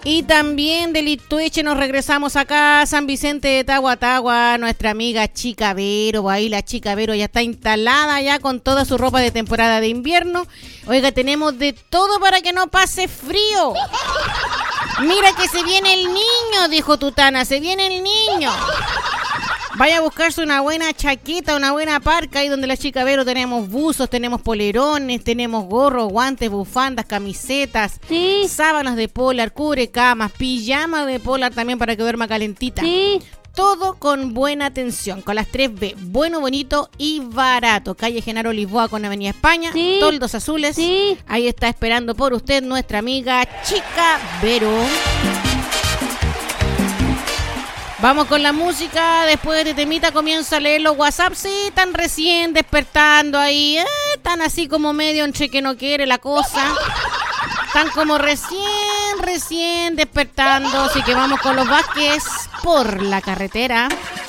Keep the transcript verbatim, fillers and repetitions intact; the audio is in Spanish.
Y también de Litueche nos regresamos acá a San Vicente de Tahuatahua, nuestra amiga Chica Vero. Ahí la Chica Vero ya está instalada ya con toda su ropa de temporada de invierno. Oiga, tenemos de todo para que no pase frío. Mira que se viene el niño, dijo Tutana, se viene el niño. Vaya a buscarse una buena chaqueta, una buena parca, ahí donde la Chica Vero tenemos buzos, tenemos polerones, tenemos gorros, guantes, bufandas, camisetas, sí. sábanas de polar, cubrecamas, pijama de polar también para que duerma calentita. Sí. Todo con buena atención, con las tres B, bueno, bonito y barato. Calle Genaro Lisboa con Avenida España, sí. Toldos Azules. Sí. Ahí está esperando por usted nuestra amiga Chica Vero. Vamos con la música, después de temita comienzo a leer los WhatsApp, sí, están recién despertando ahí, eh, están así como medio entre que no quiere la cosa, están como recién, recién despertando, así que vamos con los Vázquez por la carretera.